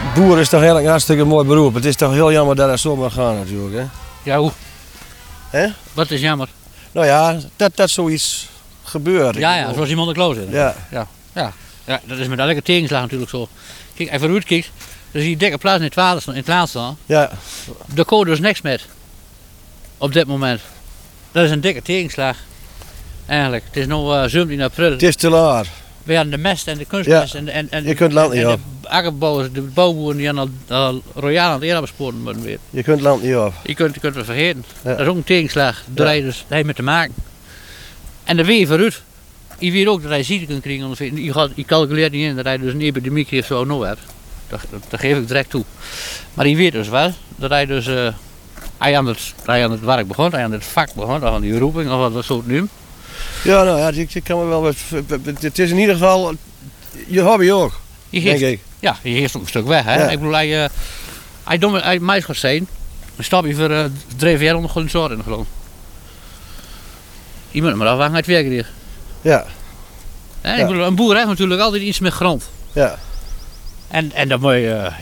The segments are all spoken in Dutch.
Boer is toch eigenlijk een hartstikke mooi beroep. Het is toch heel jammer dat het zo mag gaan natuurlijk. Hè? Ja, hoe? Hè? Wat is jammer? Nou ja, dat zoiets gebeurt. Ja, zoals iemand de kloos is. Ja. Ja, dat is met elke tegenslag natuurlijk zo. Kijk, als je vooruit kijkt, dan zie je dikke plaats in het laatste staan. Ja. Daar kon dus niks met. Op dit moment. Dat is een dikke tegenslag. Eigenlijk. Het is nu 17 april. Het is te laat. We hadden de mest en de kunstmest Ja. en Je kunt land niet op. de akkerbouwers, de bouwboeren die al royaal aan het eerabesporen moeten weer. Je kunt land niet op. Je kunt het vergeten. Ja. Dat is ook een tegenslag. Daar heb je dus mee te maken. En de weer vooruit. Je weet ook dat hij ziekte kunt krijgen. Je calculeert niet in dat hij dus een epidemie heeft zoals nu hebt. Dat geef ik direct toe. Maar je weet dus wel dat hij dus hij aan het werk begon, hij aan het vak begon, of aan die roeping, of wat dat soort nu. Ja, nou ja, je kan me wel. Het is in ieder geval je hobby ook. Je geeft, denk ik. Ja, je geeft ook een stuk weg. Hè? Ja. Ik bedoel, hij doet mij mij gaat zijn. Dan stap je voor 3 jaar onder gewoon zorg in de grond. Je moet maar afwachten uit het werk hier. Ja. Hè? Ja. Ik bedoel, een boer heeft natuurlijk altijd iets met grond. Ja. En dat moet je,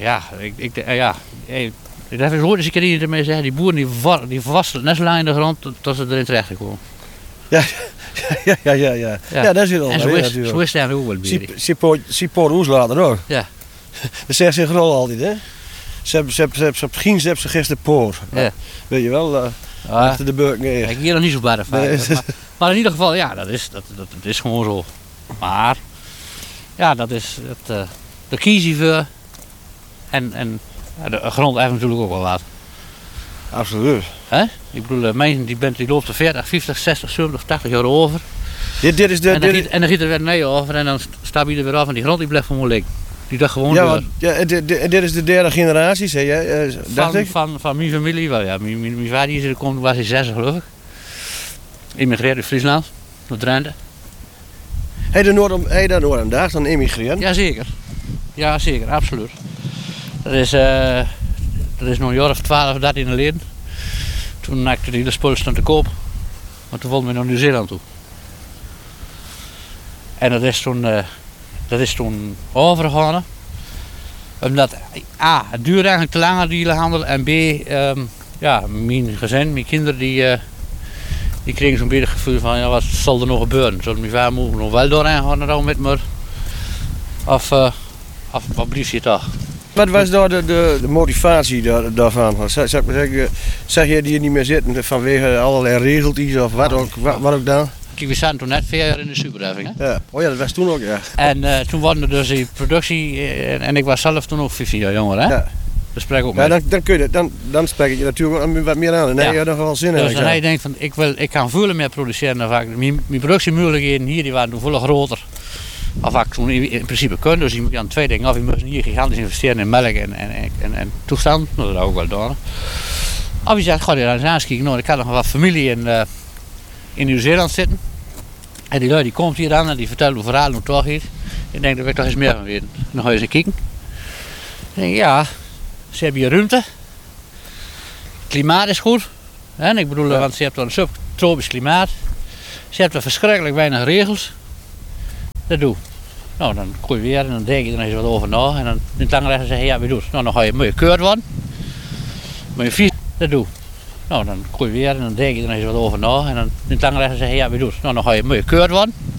ik heb eens ooit eens een keer ermee zeggen, die boeren die vastelen net zo lang in de grond tot ze erin terecht komen. Ja. Ja, dat is het al. En zo is het eigenlijk ook wel een beetje. Sipoor Oes later ook. Ja. Dat zegt ze vooral altijd, hè? Ze hebben gisteren poor. Ja. Weet je wel, achter de beuk neer. Ik hier nog niet zo bij Nee. maar in ieder geval, ja, dat is gewoon zo. Maar, ja, daar kies je voor. En ja, de grond heeft natuurlijk ook wel wat. Absoluut. Hè? Ik bedoel, mensen die loopt er 40, 50, 60, 70, 80 jaar over. Dit is de... En dan giet er weer nee over en dan stap je er weer af en die grond die blijft gewoon liggen. Die dacht gewoon Ja, door. want, dit is de derde generatie, zei je, dacht ik? Van mijn familie wel, ja. Mijn vader is er gekomen, was hij 6 geloof ik. Immigreerde in Friesland, naar Drenthe. Hij daar Noordendaag dan emigreerd? Jazeker. Ja, zeker, absoluut. Dat is nog een jaar of 12, 13 geleden. Toen had ik de hele spullen staan te koop. Maar toen vonden we naar Nieuw-Zeeland toe. En dat is toen overgegaan. Omdat A, het duurde eigenlijk te lang die hele handel. En B, ja, mijn gezin, mijn kinderen die kregen zo'n beetje het gevoel van ja, wat zal er nog gebeuren? Zullen mijn vader mogen nog wel doorheen gaan nou met me? Of wat blieft je toch? Wat was daar de motivatie daarvan? Zeg je die er niet meer zitten vanwege allerlei regeltjes of wat ook dan? Kijk, we zaten toen net 4 jaar in de superheffing. Hè? Ja. Oh ja, dat was toen ook, ja. En toen waren er dus die productie en ik was zelf toen ook 15 jaar jonger. Hè? Ja. Dat spreek ik ook Ja, mee. dan spreek je natuurlijk wat meer aan. En Ja. je had nog wel zin in. Dus hij denkt van ik kan veel meer produceren dan vaak. Mijn productiemogelijkheden hier die waren toen veel groter. Of ik toen in principe kon. Dus je kan 2 dingen. Of je moet hier gigantisch investeren in melk en toestand. Nou, dat ook wel doen. Of je zegt, ga je eens aankijken. Nou, ik had nog wat familie in Nieuw-Zeeland zitten. En die lui die komt hier aan en die vertelt hoe verhalen hoe toch hier. Ik denk, daar wil ik toch eens meer van weten. Dan ga je eens kijken. Ik denk, ja, ze hebben hier ruimte. Het klimaat is goed. En ik bedoel, want ze hebben een subtropisch klimaat. Ze hebben verschrikkelijk weinig regels. Dat doe. Nou, dan kom je weer en dan denk je er eens wat over na. En dan in het lange recht zeggen ja, we doen. Nou, dan ga je moet je keurd worden. Moet je vies. Dat doe. Nou, dan kom je weer en dan denk je er eens wat over na. En dan in het lange recht zeggen ja, we doen. Nou, dan ga je moet je keurd worden.